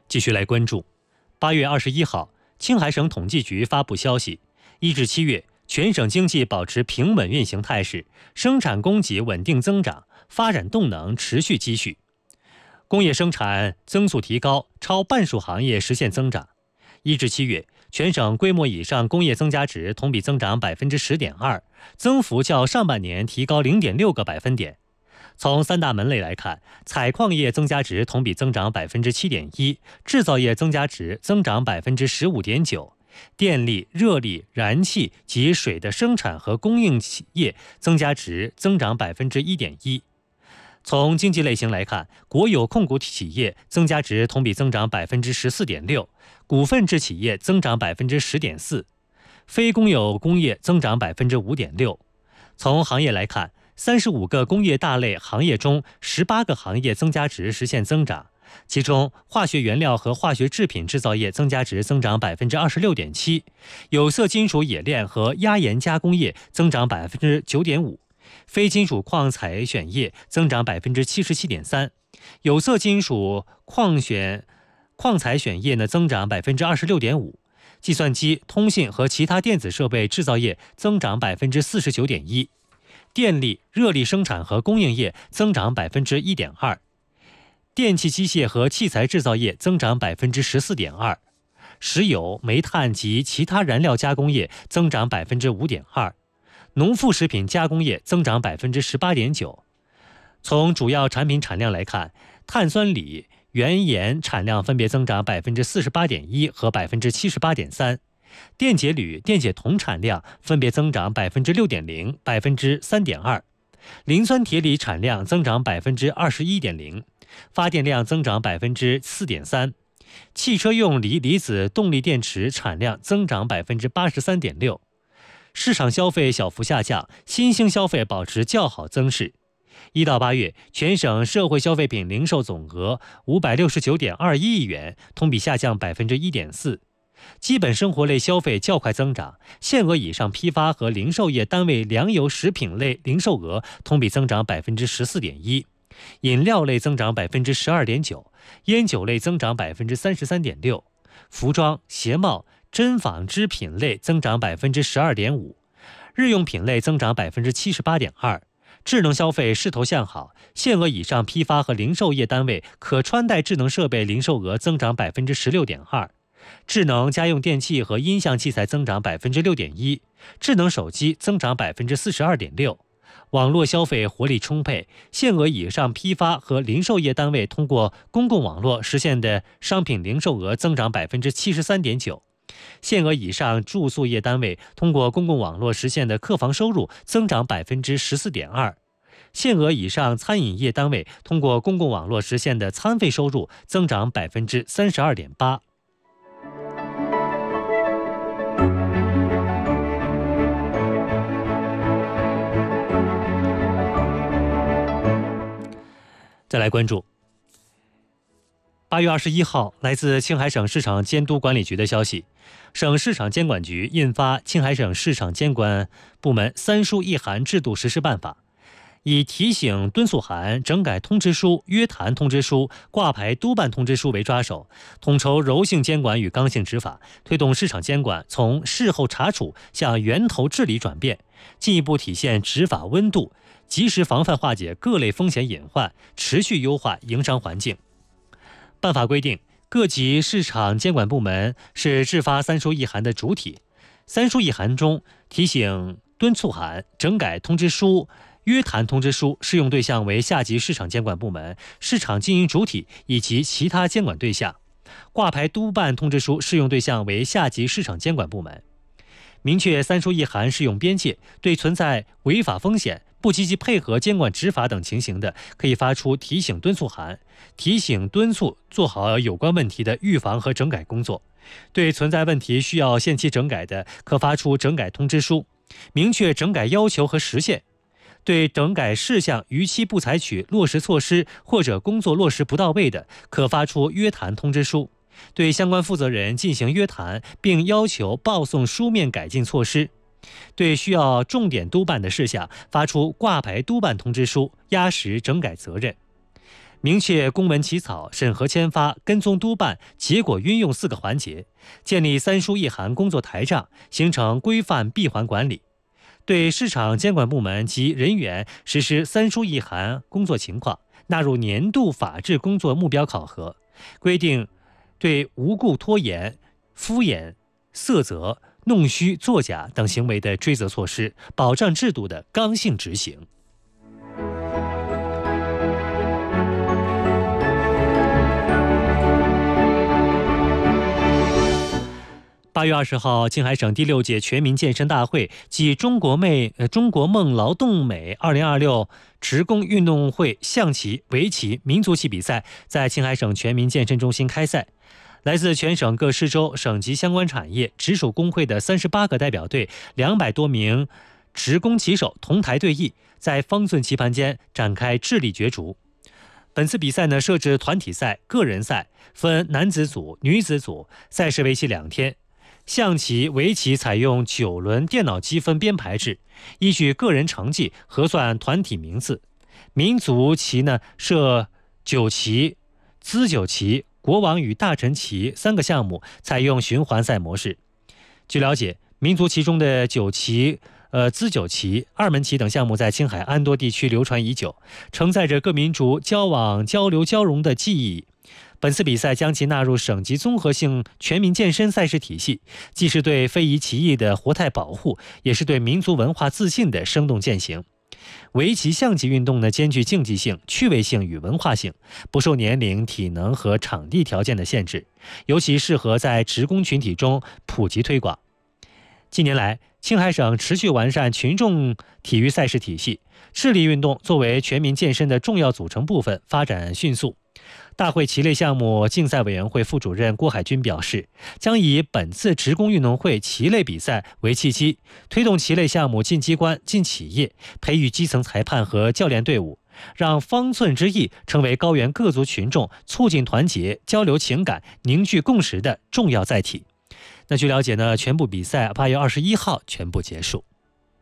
继续来关注，8月21号，青海省统计局发布消息，1至7月，全省经济保持平稳运行态势，生产供给稳定增长，发展动能持续积蓄，工业生产增速提高，超半数行业实现增长。1至7月，全省规模以上工业增加值同比增长10.2%，增幅较上半年提高0.6个百分点。从3大门类来看，采矿业增加值同比增长7.1%，制造业增加值增长15.9%，电力、热力、燃气及水的生产和供应企业增加值增长1.1%。从经济类型来看，国有控股企业增加值同比增长14.6%，股份制企业增长10.4%，非公有工业增长5.6%。从行业来看，35个工业大类行业中，18个行业增加值实现增长，其中化学原料和化学制品制造业增加值增长26.7%，有色金属冶炼和压延加工业增长9.5%，非金属矿采选业增长77.3%，有色金属矿采选业增长26.5%，计算机、通信和其他电子设备制造业增长49.1%，电力、热力生产和供应业增长1.2%，电气机械和器材制造业增长14.2%，石油、煤炭及其他燃料加工业增长5.2%，农副食品加工业增长18.9%。从主要产品产量来看，碳酸锂、原盐产量分别增长48.1%和78.3%，电解铝、电解铜产量分别增长6.0%、3.2%，磷酸铁锂产量增长21.0%，发电量增长4.3%，汽车用锂离子动力电池产量增长83.6%。市场消费小幅下降，新兴消费保持较好增势。1到8月，全省社会消费品零售总额569.21亿元，同比下降1.4%。基本生活类消费较快增长，限额以上批发和零售业单位粮油食品类零售额同比增长14.1%，饮料类增长12.9%，烟酒类增长33.6%，服装、鞋帽、针纺织品类增长12.5%，日用品类增长78.2%。智能消费势头向好，限额以上批发和零售业单位可穿戴智能设备零售额增长16.2%，智能家用电器和音像器材增长6.1%，智能手机增长42.6%。网络消费活力充沛，限额以上批发和零售业单位通过公共网络实现的商品零售额增长73.9%，限额以上住宿业单位通过公共网络实现的客房收入增长14.2%，限额以上餐饮业单位通过公共网络实现的餐费收入增长32.8%。再来关注8月21号，来自青海省市场监督管理局的消息，省市场监管局印发《青海省市场监管部门3书1函制度实施办法》，以提醒敦促函、整改通知书、约谈通知书、挂牌督办通知书为抓手，统筹柔性监管与刚性执法，推动市场监管从事后查处向源头治理转变，进一步体现执法温度，及时防范化解各类风险隐患，持续优化营商环境。办法规定，各级市场监管部门是制发3书1函的主体。3书1函中，提醒敦促函、整改通知书、约谈通知书适用对象为下级市场监管部门、市场经营主体以及其他监管对象；挂牌督办通知书适用对象为下级市场监管部门。明确3书1函适用边界，对存在违法风险、不积极配合监管执法等情形的，可以发出提醒敦促函，提醒敦促做好有关问题的预防和整改工作。对存在问题需要限期整改的，可发出整改通知书，明确整改要求和时限。对整改事项逾期不采取落实措施或者工作落实不到位的，可发出约谈通知书，对相关负责人进行约谈，并要求报送书面改进措施。对需要重点督办的事项，发出挂牌督办通知书，压实整改责任。 明确公文起草、审核签发、跟踪督办、结果运用4个环节，建立3书1函工作台账，形成规范闭环管理。对市场监管部门及人员实施3书1函工作情况纳入年度法治工作目标考核，规定对无故拖延、敷衍、塞责、弄虚作假等行为的追责措施，保障制度的刚性执行。8月20号，青海省第6届全民健身大会暨中国梦劳动美2026职工运动会象棋、围棋、民族棋比赛在青海省全民健身中心开赛。来自全省各市州、省级相关产业、直属工会的38个代表队，200多名职工棋手同台对弈，在方寸棋盘间展开智力角逐。本次比赛设置团体赛、个人赛，分男子组、女子组，赛事为期2天。象棋、围棋采用9轮电脑积分编排制，依据个人成绩核算团体名次。民族棋设九棋、资九棋、国王与大臣棋3个项目，采用循环赛模式。据了解，民族棋中的九棋、资九棋、二门棋等项目在青海安多地区流传已久，承载着各民族交往、交流、交融的记忆。本次比赛将其纳入省级综合性全民健身赛事体系，既是对非遗棋艺的活态保护，也是对民族文化自信的生动践行。围棋、象棋运动兼具竞技性、趣味性与文化性，不受年龄、体能和场地条件的限制，尤其适合在职工群体中普及推广。近年来，青海省持续完善群众体育赛事体系，智力运动作为全民健身的重要组成部分，发展迅速。大会棋类项目竞赛委员会副主任郭海军表示，将以本次职工运动会棋类比赛为契机，推动棋类项目进机关、进企业，培育基层裁判和教练队伍，让方寸之役成为高原各族群众促进团结、交流情感、凝聚共识的重要载体。据了解全部比赛8月21号全部结束。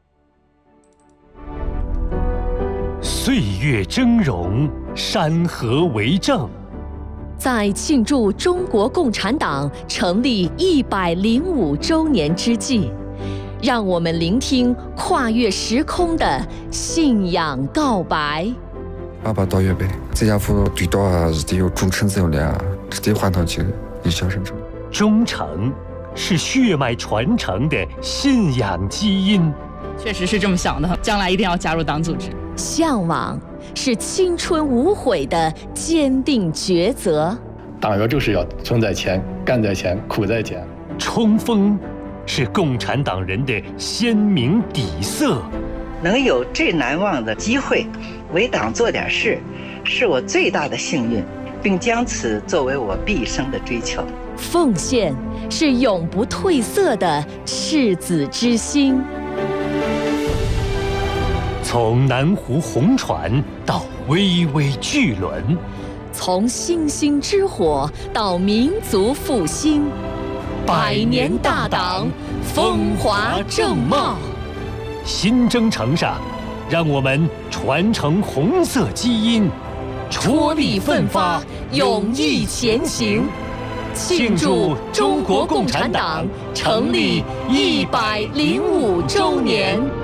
岁月峥嵘，山河为证。 在庆祝中国共产党成立105周年之际，让我们聆听跨越时空的信仰告白。 爸到月呗，这家伙最多是得有忠诚这样是得换上去有小生成。 忠诚是血脉传承的信仰基因。 确实是这么想的，将来一定要加入党组织。 向往是青春无悔的坚定抉择。 党员就是要存在前、干在前、苦在前。 冲锋是共产党人的鲜明底色。 能有这难忘的机会为党做点事，是我最大的幸运，并将此作为我毕生的追求。 奉献是永不褪色的赤子之心。 从南湖红船到巍巍巨轮， 从星星之火到民族复兴，100年大党风华正茂。 新征程上，让我们传承红色基因， 踔厉奋发，勇毅前行，庆祝中国共产党成立105周年。